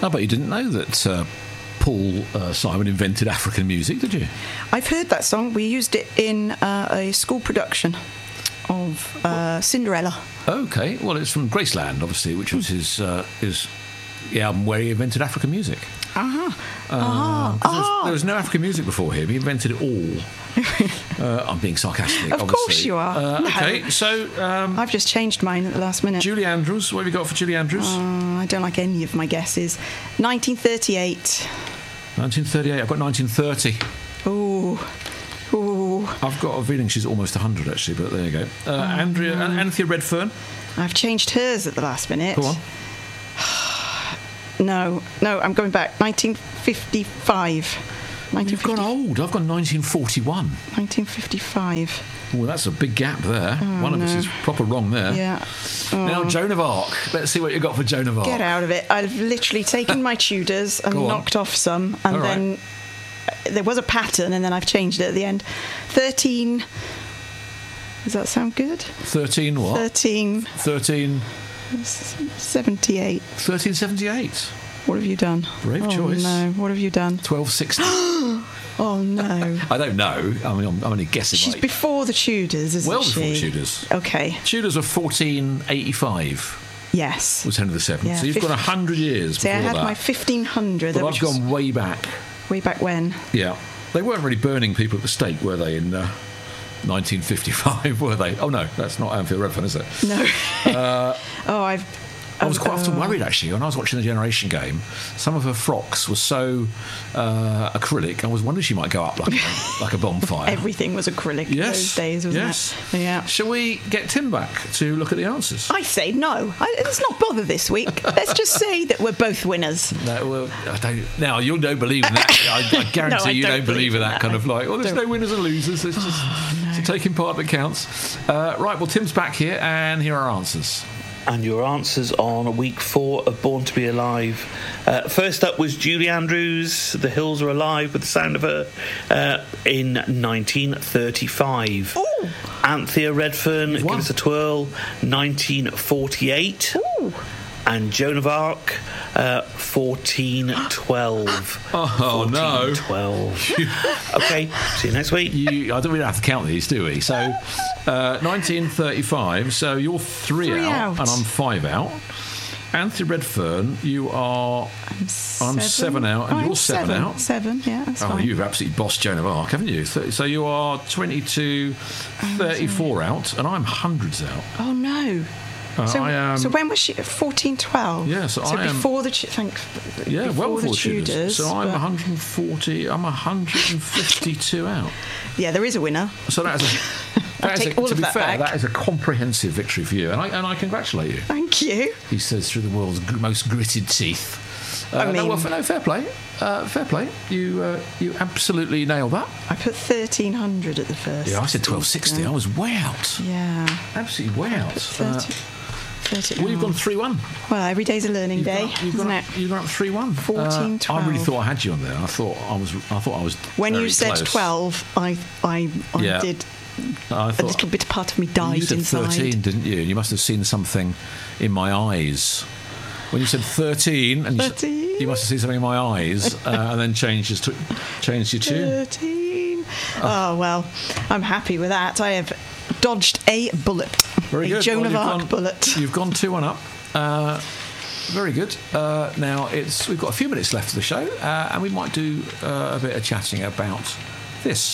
I bet you didn't know that Paul Simon invented African music, did you? I've heard that song. We used it in a school production of Cinderella. Okay, well, it's from Graceland, obviously, which was his the album where he invented African music. There was no African music before him. He invented it all. I'm being sarcastic, Of obviously. course you are. Okay, so... I've just changed mine at the last minute. Julie Andrews, what have you got for Julie Andrews? I don't like any of my guesses. 1938. 1938, I've got 1930. Ooh. I've got a feeling she's almost 100, actually, but there you go. Anthea Redfern. I've changed hers at the last minute. Go on. No, I'm going back. 1955. You've gone old. I've gone 1941. 1955. Well, that's a big gap there. One of us is proper wrong there. Yeah. Now, Joan of Arc. Let's see what you got for Joan of Arc. Get out of it. I've literally taken my Tudors and knocked off some, and All then there was a pattern, and then I've changed it at the end. 13. Does that sound good? 13 what? 13. 78. 1378. What have you done? Brave choice. No, what have you done? 1260. Oh no. I don't know. I mean, I'm only guessing. She's before the Tudors, isn't well she? before Tudors. Okay. Tudors were 1485. Yes. Was Henry VII. Yeah, so you've got 100 years See, before I had that. my 1500. But I've gone way back. Way back when? Yeah. They weren't really burning people at the stake, were they, in 1955, were they? Oh, no, that's not Anthea Redfern, is it? No. I was quite often worried, actually, when I was watching the Generation Game. Some of her frocks were so acrylic, I was wondering she might go up like a bonfire. Everything was acrylic those days, wasn't it? Yeah. Shall we get Tim back to look at the answers? I say no. Let's not bother this week. Let's just say that we're both winners. No, well, I don't. Now, you don't believe in that. I guarantee you don't believe in that kind of like, there's no winners and losers. It's just taking part that counts. Right, well, Tim's back here, and here are our answers. And your answers on week 4 of Born to Be Alive. First up was Julie Andrews, The Hills Are Alive with the Sound of Her, in 1935. Ooh. Anthea Redfern, Give Us a Twirl, 1948. Ooh. And Joan of Arc, 1412. Oh, 1412. Okay, see you next week. I don't really have to count these, do we? So, 1935, so you're three out, and I'm 5 out. Anthea Redfern, you are... I'm 7 out, and you're 7 out. 7, yeah, that's fine. You've absolutely bossed Joan of Arc, haven't you? So you are 22, 34 out, and I'm hundreds out. Oh, no. So when was she? 1412. Yeah, so I am before the well before the Tudors. So I'm 140. I'm 152 out. Yeah, there is a winner. So that is to be fair, that is a comprehensive victory for you, and I congratulate you. Than's you. He says through the world's most gritted teeth. Fair play. Fair play. You absolutely nailed that. I put 1300 at the first. Yeah, I said 1260. I was way out. Yeah. Absolutely way out. 30. Well, you've gone 3-1. Well, every day's a learning day, isn't it? You've gone up 3-1. 14-12. I really thought I had you on there. I thought I was. When very you said close. 12, I did. I thought, a little bit part of me died you said inside. 13, didn't you? And you must have seen something in my eyes. When you said 13, and you must have seen something in my eyes, and then changed your tune. 13. Oh, well, I'm happy with that. I have dodged a bullet. Very good. Joan of Arc bullet. You've gone 2-1 up. Very good. Now we've got a few minutes left of the show, and we might do a bit of chatting about this.